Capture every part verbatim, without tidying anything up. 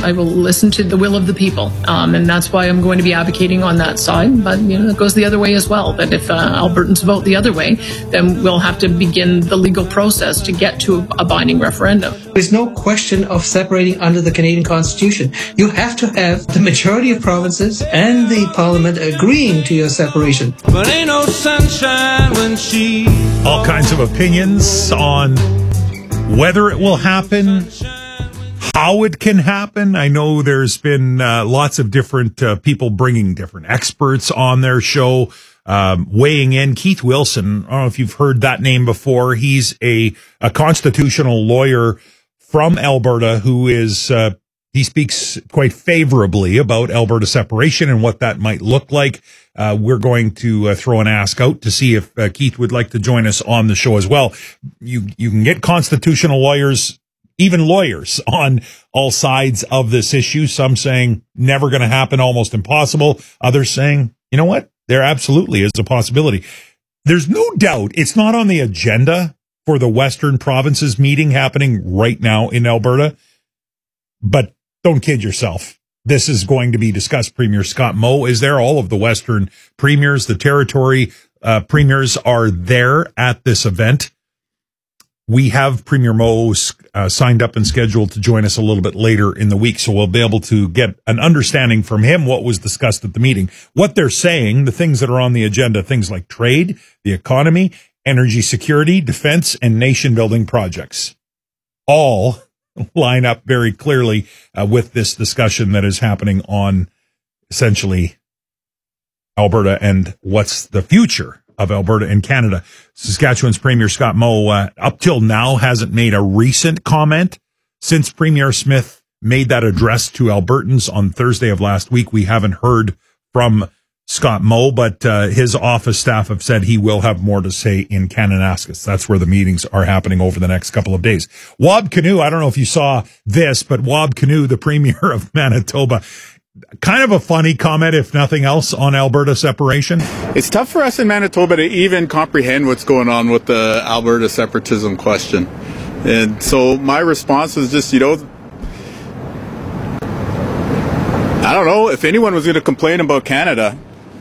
I will listen to the will of the people. Um, and that's why I'm going to be advocating on that side. But, you know, it goes the other way as well. That if uh, Albertans vote the other way, then we'll have to begin the legal process to get to a, a binding referendum. There's no question of separating under the Canadian Constitution. You have to have the majority of provinces and the Parliament agreeing to your separation. But ain't no sunshine when she... All kinds of opinions on whether it will happen, how it can happen. I know there's been uh, lots of different uh, people bringing different experts on their show, um, weighing in. Keith Wilson, I don't know if you've heard that name before. He's a, a constitutional lawyer from Alberta who is, uh, he speaks quite favorably about Alberta separation and what that might look like. Uh, we're going to uh, throw an ask out to see if uh, Keith would like to join us on the show as well. You, you can get constitutional lawyers, even lawyers, on all sides of this issue. Some saying never going to happen, almost impossible. Others saying, you know what? There absolutely is a possibility. There's no doubt it's not on the agenda for the Western Provinces meeting happening right now in Alberta. But don't kid yourself. This is going to be discussed. Premier Scott Moe is there. All of the Western premiers, the territory uh, premiers are there at this event. We have Premier Moe uh, signed up and scheduled to join us a little bit later in the week, so we'll be able to get an understanding from him what was discussed at the meeting. What they're saying, the things that are on the agenda, things like trade, the economy, energy security, defense, and nation-building projects. All line up very clearly uh, with this discussion that is happening on essentially Alberta and what's the future of Alberta and Canada. Saskatchewan's Premier Scott Moe, uh, up till now, hasn't made a recent comment. Since Premier Smith made that address to Albertans on Thursday of last week, we haven't heard from Scott Moe, but uh, his office staff have said he will have more to say in Kananaskis. That's where the meetings are happening over the next couple of days. Wab Kinew, I don't know if you saw this, but Wab Kinew, the Premier of Manitoba, kind of a funny comment, if nothing else, on Alberta separation. It's tough for us in Manitoba to even comprehend what's going on with the Alberta separatism question. And so my response was just, you know, I don't know if anyone was going to complain about Canada.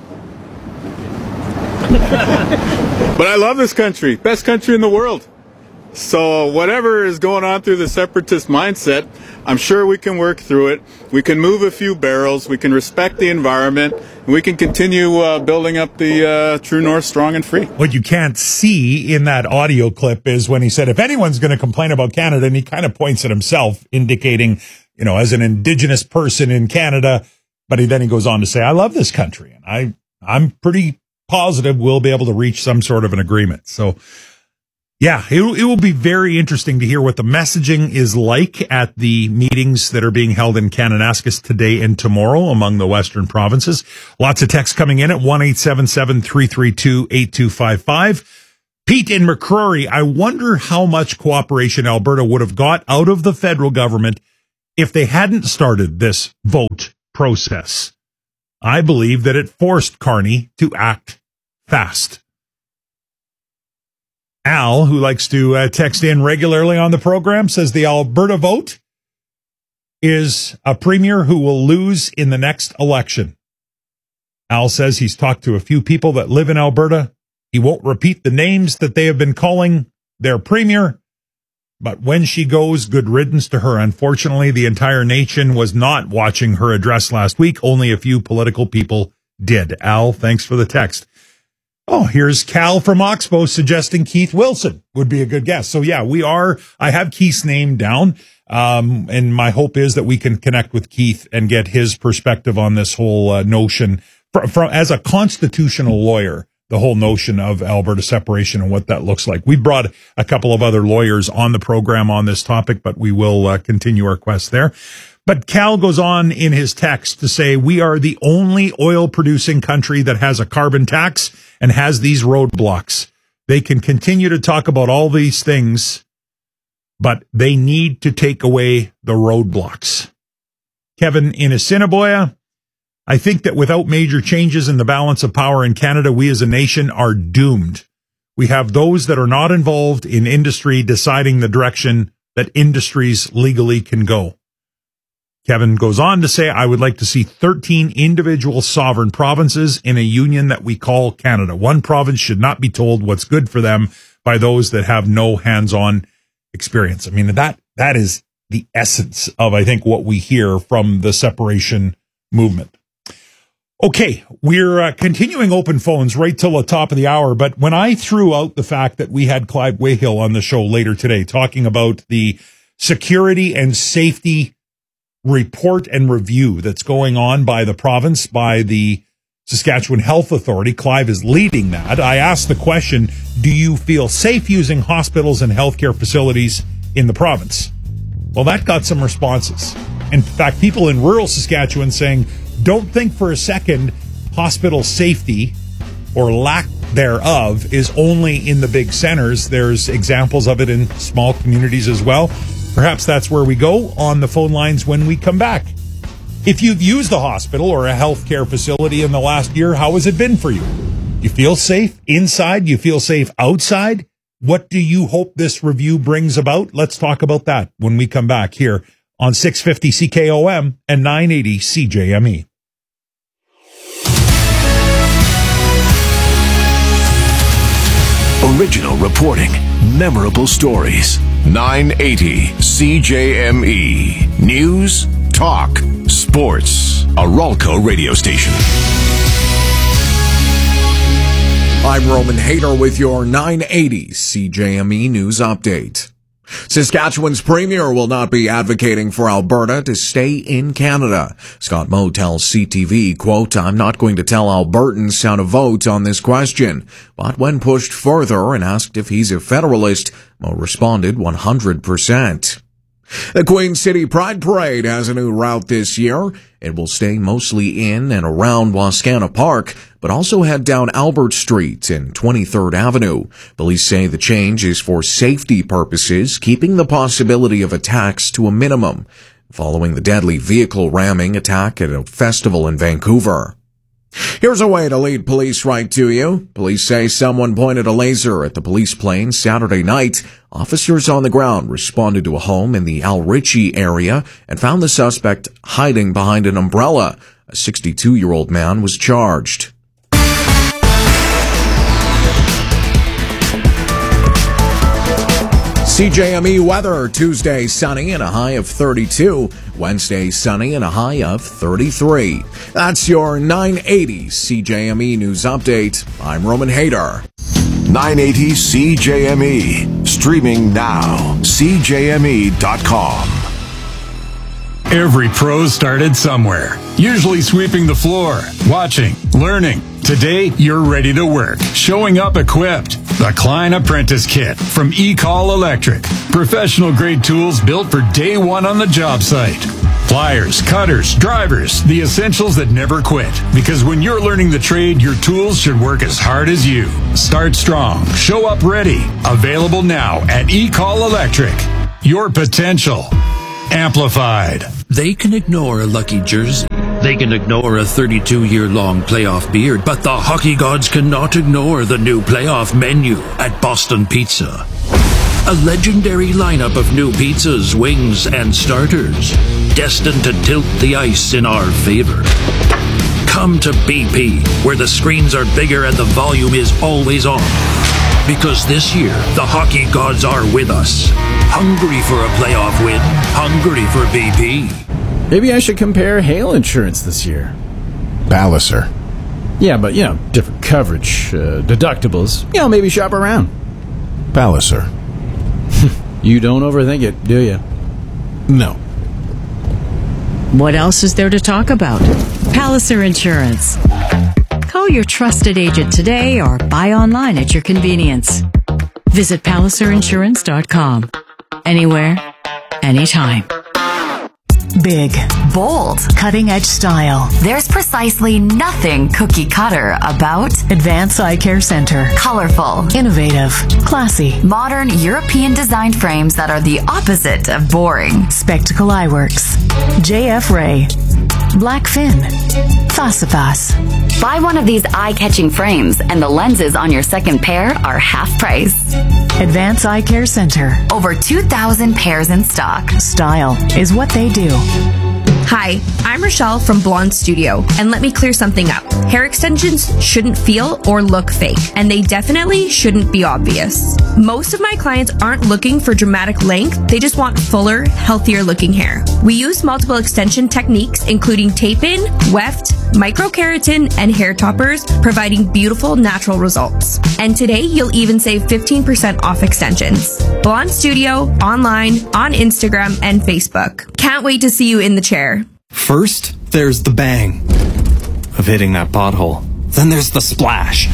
But I love this country, best country in the world. So whatever is going on through the separatist mindset, I'm sure we can work through it. We can move a few barrels. We can respect the environment. And we can continue uh, building up the uh, True North strong and free. What you can't see in that audio clip is when he said, if anyone's going to complain about Canada, and he kind of points at himself, indicating, you know, as an Indigenous person in Canada. But he, then he goes on to say, I love this country. And I, I'm pretty positive we'll be able to reach some sort of an agreement. So, yeah, it, it will be very interesting to hear what the messaging is like at the meetings that are being held in Kananaskis today and tomorrow among the Western provinces. Lots of texts coming in at one eight seven seven, three three two, eight two five five. Pete in McCrory, I wonder how much cooperation Alberta would have got out of the federal government if they hadn't started this vote process. I believe that it forced Carney to act fast. Al, who likes to uh, text in regularly on the program, says the Alberta vote is a premier who will lose in the next election. Al says he's talked to a few people that live in Alberta. He won't repeat the names that they have been calling their premier, but when she goes, good riddance to her. Unfortunately, the entire nation was not watching her address last week. Only a few political people did. Al, thanks for the text. Oh, here's Cal from Oxbow suggesting Keith Wilson would be a good guest. So yeah, we are, I have Keith's name down. Um, and my hope is that we can connect with Keith and get his perspective on this whole uh, notion from, from, as a constitutional lawyer, the whole notion of Alberta separation and what that looks like. We brought a couple of other lawyers on the program on this topic, but we will uh, continue our quest there. But Cal goes on in his text to say, we are the only oil producing country that has a carbon tax and has these roadblocks. They can continue to talk about all these things, but they need to take away the roadblocks. Kevin in Assiniboia, I think that without major changes in the balance of power in Canada, we as a nation are doomed. We have those that are not involved in industry deciding the direction that industries legally can go. Kevin goes on to say, I would like to see thirteen individual sovereign provinces in a union that we call Canada. One province should not be told what's good for them by those that have no hands-on experience. I mean, that that is the essence of, I think, what we hear from the separation movement. Okay, we're uh, continuing open phones right till the top of the hour, but when I threw out the fact that we had Clive Wayhill on the show later today talking about the security and safety report and review that's going on by the province, by the Saskatchewan Health Authority, Clive is leading that. I asked the question, do you feel safe using hospitals and healthcare facilities in the province? Well, that got some responses. In fact, people in rural Saskatchewan saying, don't think for a second hospital safety or lack thereof is only in the big centers. There's examples of it in small communities as well. Perhaps that's where we go on the phone lines when we come back. If you've used a hospital or a healthcare facility in the last year, how has it been for you? You feel safe inside? You feel safe outside? What do you hope this review brings about? Let's talk about that when we come back here on six fifty C K O M and nine eighty C J M E. Original reporting, memorable stories. nine eighty C J M E. News, talk, sports. A Ralco radio station. I'm Roman Hader with your nine eighty C J M E News Update. Saskatchewan's premier will not be advocating for Alberta to stay in Canada. Scott Moe tells C T V, quote, I'm not going to tell Albertans how to vote on this question. But when pushed further and asked if he's a federalist, Moe responded one hundred percent. The Queen City Pride Parade has a new route this year. It will stay mostly in and around Wascana Park, but also head down Albert Street and twenty-third Avenue. Police say the change is for safety purposes, keeping the possibility of attacks to a minimum, following the deadly vehicle ramming attack at a festival in Vancouver. Here's a way to lead police right to you. Police say someone pointed a laser at the police plane Saturday night. Officers on the ground responded to a home in the Al Ritchie area and found the suspect hiding behind an umbrella. A sixty-two-year-old man was charged. C J M E weather, Tuesday sunny and a high of thirty-two. Wednesday sunny and a high of thirty-three. That's your nine eighty C J M E News Update. I'm Roman Hader. nine eighty C J M E. Streaming now. C J M E dot com. Every pro started somewhere, usually sweeping the floor, watching, learning. Today, you're ready to work, showing up equipped. The Klein Apprentice Kit from E-Call Electric. Professional grade tools built for day one on the job site. Pliers, cutters, drivers, the essentials that never quit. Because when you're learning the trade, your tools should work as hard as you. Start strong, show up ready. Available now at E-Call Electric. Your potential amplified. They can ignore a lucky jersey. They can ignore a thirty-two-year-long playoff beard, but the hockey gods cannot ignore the new playoff menu at Boston Pizza. A legendary lineup of new pizzas, wings, and starters, destined to tilt the ice in our favor. Come to B P, where the screens are bigger and the volume is always on. Because this year, the hockey gods are with us. Hungry for a playoff win, hungry for B P. Maybe I should compare hail insurance this year. Palliser. Yeah, but, you know, different coverage, uh, deductibles. You know, maybe shop around. Palliser. You don't overthink it, do you? No. What else is there to talk about? Palliser Insurance. Call your trusted agent today or buy online at your convenience. Visit Palliser Insurance dot com. Anywhere, anytime. Big, bold, cutting-edge style. There's precisely nothing cookie-cutter about Advance Eye Care Center. Colorful, innovative, classy, modern European-designed frames that are the opposite of boring. Spectacle Eyeworks, J F Ray, Blackfin, Fasifas. Buy one of these eye-catching frames and the lenses on your second pair are half price. Advance Eye Care Center. Over two thousand pairs in stock. Style is what they do. Hi, I'm Rochelle from Blonde Studio, and let me clear something up. Hair extensions shouldn't feel or look fake, and they definitely shouldn't be obvious. Most of my clients aren't looking for dramatic length, they just want fuller, healthier looking hair. We use multiple extension techniques, including tape-in, weft, microkeratin, and hair toppers, providing beautiful natural results. And today, you'll even save fifteen percent off extensions. Blonde Studio, online, on Instagram, and Facebook. Can't wait to see you in the chair. First, there's the bang of hitting that pothole. Then there's the splash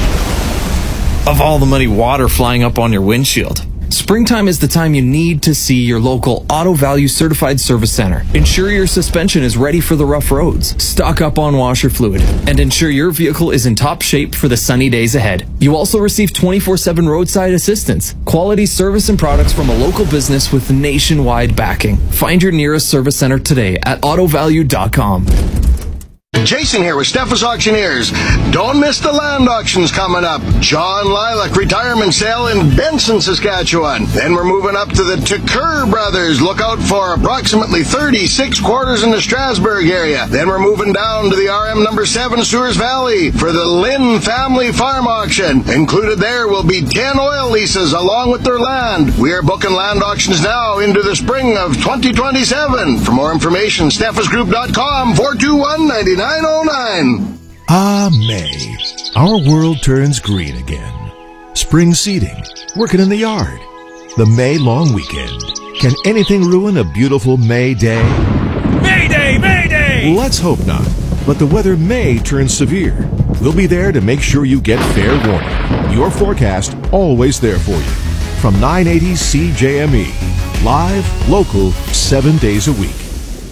of all the muddy water flying up on your windshield. Springtime is the time you need to see your local Auto Value Certified Service Center. Ensure your suspension is ready for the rough roads. Stock up on washer fluid and ensure your vehicle is in top shape for the sunny days ahead. You also receive twenty-four seven roadside assistance, quality service and products from a local business with nationwide backing. Find your nearest service center today at auto value dot com. Jason here with Steffes Auctioneers. Don't miss the land auctions coming up. John Lilac retirement sale in Benson, Saskatchewan. Then we're moving up to the Tucker Brothers. Look out for approximately thirty-six quarters in the Strasbourg area. Then we're moving down to the R M number seven Sewers Valley for the Lynn Family Farm Auction. Included there will be ten oil leases along with their land. We are booking land auctions now into the spring of twenty twenty-seven. For more information, steffes group dot com, four two one, nine nine oh nine. Ah, May. Our world turns green again. Spring seeding, working in the yard, the May long weekend. Can anything ruin a beautiful May day? May Day! May Day! Let's hope not. But the weather may turn severe. We'll be there to make sure you get fair warning. Your forecast always there for you. From nine eighty C J M E. Live, local, seven days a week.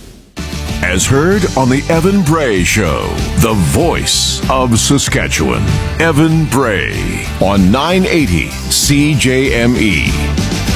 As heard on the Evan Bray Show, the voice of Saskatchewan. Evan Bray on nine eighty C J M E.